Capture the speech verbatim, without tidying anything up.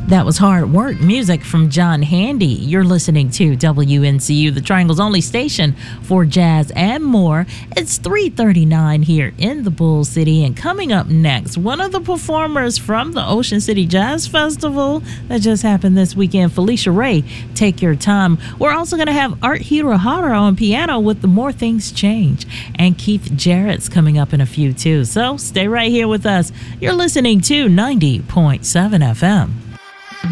That was Hard Work, music from John Handy. You're listening to W N C U, the Triangle's only station for jazz and more. It's three thirty-nine here in the Bull City, and coming up next, one of the performers from the Ocean City Jazz Festival that just happened this weekend, Felicia Ray, Take Your Time. We're also going to have Art Hirohara on piano with The More Things Change, and Keith Jarrett's coming up in a few too. So stay right here with us. You're listening to ninety point seven F M.